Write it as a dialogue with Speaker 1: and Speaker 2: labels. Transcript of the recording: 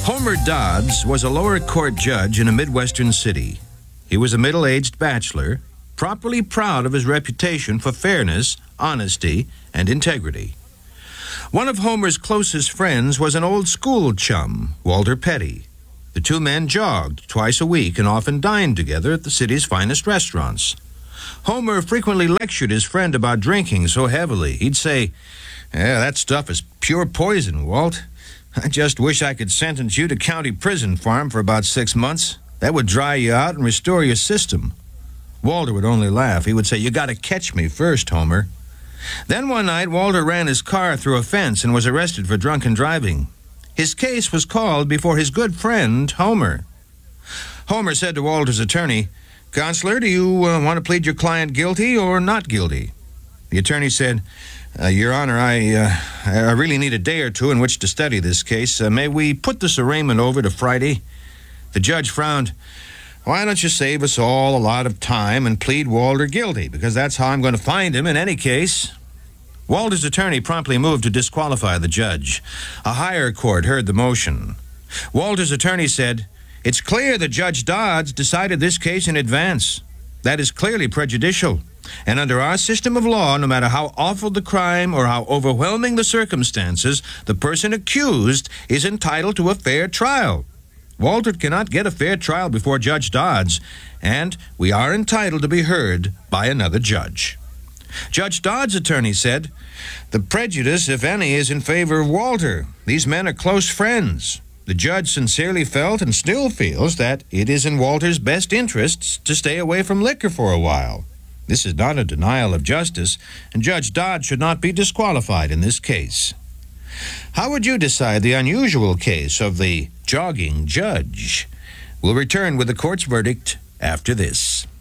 Speaker 1: Homer Dodds was a lower court judge in a Midwestern city. He was a middle-aged bachelor, properly proud of his reputation for fairness, honesty, and integrity. One of Homer's closest friends was an old school chum, Walter Petty. The two men jogged twice a week and often dined together at the city's finest restaurants. Homer frequently lectured his friend about drinking so heavily. He'd say, "Yeah, that stuff is pure poison, Walt. I just wish I could sentence you to county prison for him for about 6 months. That would dry you out and restore your system." Walter would only laugh. He would say, "You got to catch me first, Homer." Then one night, Walter ran his car through a fence and was arrested for drunken driving. His case was called before his good friend, Homer. Homer said to Walter's attorney, "Counselor, do you want to plead your client guilty or not guilty?" The attorney said, "Your Honor, I really need a day or two in which to study this case. May we put this arraignment over to Friday?" The judge frowned. "Why don't you save us all a lot of time and plead Walter guilty, because that's how I'm going to find him in any case." Walter's attorney promptly moved to disqualify the judge. A higher court heard the motion. Walter's attorney said, "It's clear that Judge Dodds decided this case in advance. That is clearly prejudicial. And under our system of law, no matter how awful the crime or how overwhelming the circumstances, the person accused is entitled to a fair trial. Walter cannot get a fair trial before Judge Dodds, and we are entitled to be heard by another judge." Judge Dodds' attorney said, "The prejudice, if any, is in favor of Walter. These men are close friends. The judge sincerely felt and still feels that it is in Walter's best interests to stay away from liquor for a while. This is not a denial of justice, and Judge Dodds should not be disqualified in this case." How would you decide the unusual case of the jogging judge? We'll return with the court's verdict after this.